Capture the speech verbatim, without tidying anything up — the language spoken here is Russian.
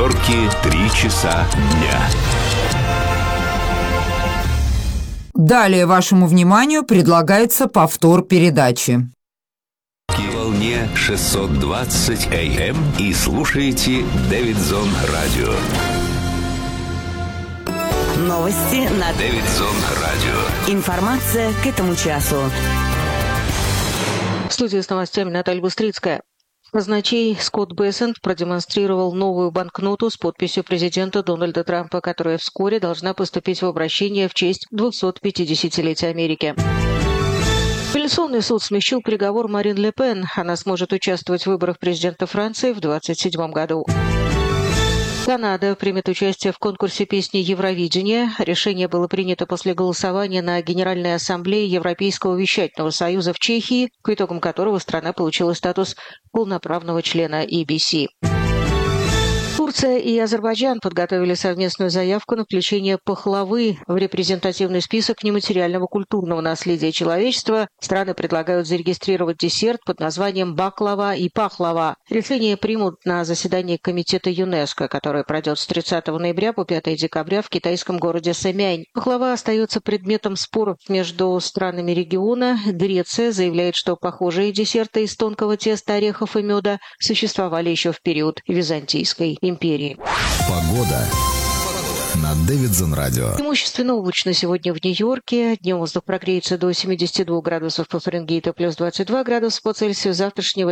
Нью-Йорке три часа дня. Далее вашему вниманию предлагается повтор передачи. Волне шестьсот двадцать эй эм и слушаете Дэвидсон Радио. Новости на Дэвидсон Радио. Информация к этому часу. В студии с новостями Наталья Быстрицкая. Казначей Скотт Бессент продемонстрировал новую банкноту с подписью президента Дональда Трампа, которая вскоре должна поступить в обращение в честь двухсот пятидесятилетия Америки. Апелляционный суд смягчил приговор Марин Ле Пен. Она сможет участвовать в выборах президента Франции в двадцать седьмом году. Канада примет участие в конкурсе песни «Евровидение». Решение было принято после голосования на Генеральной ассамблее Европейского вещательного союза в Чехии, к итогам которого страна получила статус полноправного члена и би си. Турция и Азербайджан подготовили совместную заявку на включение пахлавы в репрезентативный список нематериального культурного наследия человечества. Страны предлагают зарегистрировать десерт под названием баклава и пахлава. Решение примут на заседании Комитета ЮНЕСКО, которое пройдет с тридцатого ноября по пятого декабря в китайском городе Сэмянь. Пахлава остается предметом споров между странами региона. Греция заявляет, что похожие десерты из тонкого теста, орехов и меда существовали еще в период Византийской империи. Погода на Дэвидсон Радио. Преимущественно облачно сегодня в Нью-Йорке. Днем воздух прогреется до семидесяти двух градусов по Фаренгейту, плюс двадцать два градуса по Цельсию. Завтрашнего